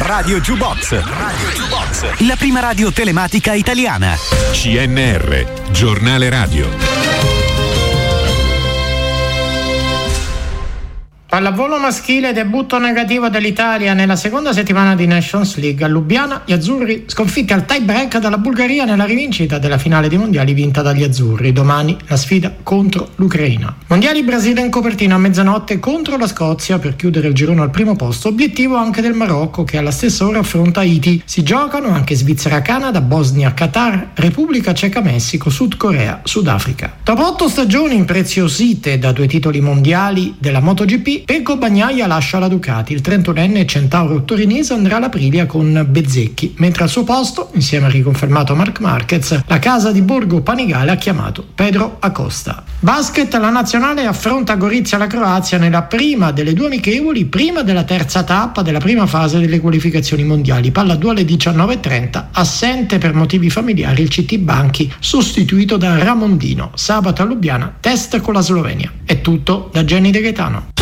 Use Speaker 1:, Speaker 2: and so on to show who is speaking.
Speaker 1: Radio Jukebox. La prima radio telematica italiana.
Speaker 2: CNR, giornale radio.
Speaker 3: Pallavolo maschile, debutto negativo dell'Italia nella seconda settimana di Nations League. A Lubiana gli azzurri sconfitti al tie break dalla Bulgaria nella rivincita della finale dei mondiali vinta dagli azzurri. Domani la sfida contro l'Ucraina. Mondiali Brasile in copertina a mezzanotte contro la Scozia per chiudere il girone al primo posto. Obiettivo anche del Marocco che alla stessa ora affronta Haiti. Si giocano anche Svizzera, Canada, Bosnia, Qatar, Repubblica Ceca, Messico, Sud Corea, Sudafrica. Dopo 8 stagioni impreziosite da 2 titoli mondiali della MotoGP, Pecco Bagnaia lascia la Ducati. Il 31enne centauro torinese andrà all'Aprilia con Bezzecchi, mentre al suo posto, insieme al riconfermato Marc Marquez, la casa di Borgo Panigale ha chiamato Pedro Acosta. Basket, la nazionale affronta Gorizia la Croazia nella prima delle 2 amichevoli, prima della terza tappa della prima fase delle qualificazioni mondiali. Palla 2 alle 19:30, assente per motivi familiari il CT Banchi, sostituito da Ramondino. Sabato a Lubiana, test con la Slovenia. È tutto da Jenny De Gaetano.